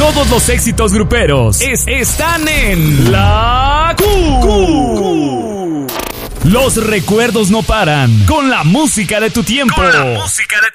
Todos los éxitos gruperos están en La Q. Los recuerdos no paran con la música de tu tiempo.